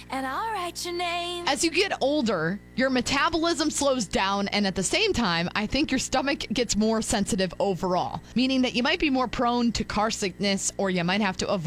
and I'll write your name. As you get older, your metabolism slows down, and at the same time, I think your stomach gets more sensitive overall, meaning that you might be more prone to car sickness or you might have to avoid